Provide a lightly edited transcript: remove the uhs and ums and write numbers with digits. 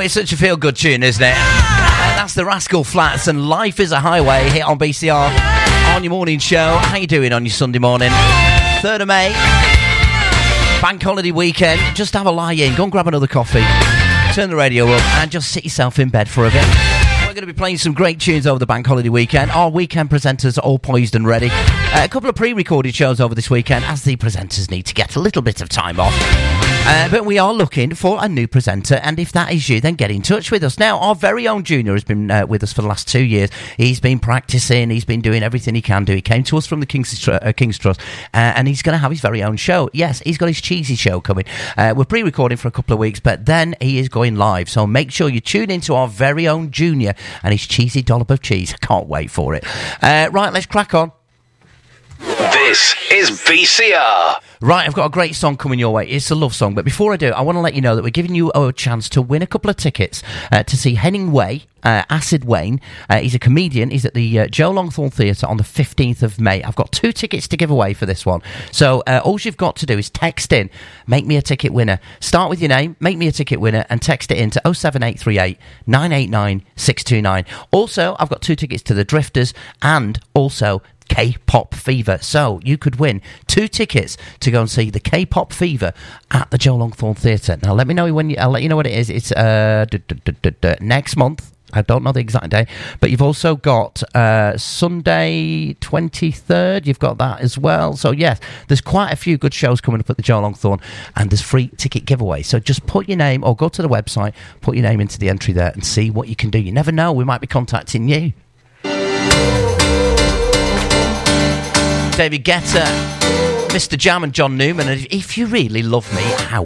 it's such a feel-good tune, isn't it? That's the Rascal Flatts and Life is a Highway hit on BCR on your morning show. How you doing on your Sunday morning? 3rd of May, bank holiday weekend. Just have a lie in, go and grab another coffee, turn the radio up and just sit yourself in bed for a bit. We're going to be playing some great tunes over the bank holiday weekend. Our weekend presenters are all poised and ready. A couple of pre-recorded shows over this weekend as the presenters need to get a little bit of time off. But we are looking for a new presenter, and if that is you, then get in touch with us. Now, our very own Junior has been with us for the last 2 years. He's been practising, he's been doing everything he can do. He came to us from the King's Trust, and he's going to have his very own show. Yes, he's got his cheesy show coming. We're pre-recording for a couple of weeks, but then he is going live. So make sure you tune into our very own Junior and his cheesy dollop of cheese. I can't wait for it. Right, let's crack on. This is BCR. Right, I've got a great song coming your way. It's a love song, but before I do, I want to let you know that we're giving you a chance to win a couple of tickets to see Henning Way, Acid Wayne. He's a comedian. He's at the Joe Longthorne Theatre on the 15th of May. I've got 2 tickets to give away for this one. So all you've got to do is text in, make me a ticket winner. Start with your name, make me a ticket winner, and text it in to 07838 989 629. Also, I've got 2 tickets to the Drifters and also K-Pop Fever. So you could win 2 tickets to go and see the K-Pop Fever at the Joe Longthorne Theatre. Now let me know when I'll let you know what it is. It's next month. I don't know the exact day, but you've also got Sunday 23rd. You've got that as well. So yes, there's quite a few good shows coming up at the Joe Longthorne, and there's free ticket giveaway. So just put your name, or go to the website, put your name into the entry there, and see what you can do. You never know, we might be contacting you. David Guetta, Mr. Jam and John Newman, and if you really love me, how